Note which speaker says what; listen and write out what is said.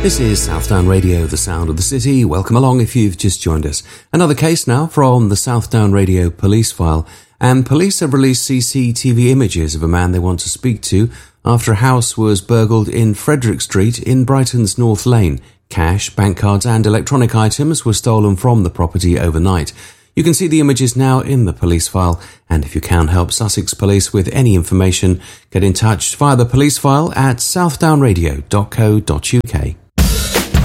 Speaker 1: This is Southdown Radio, the sound of the city. Welcome along if you've just joined us. Another case now from the Southdown Radio police file. And police have released CCTV images of a man they want to speak to after a house was burgled in Frederick Street in Brighton's North Lane. Cash, bank cards and electronic items were stolen from the property overnight. You can see the images now in the police file, and if you can help Sussex Police with any information, get in touch via the police file at southdownradio.co.uk.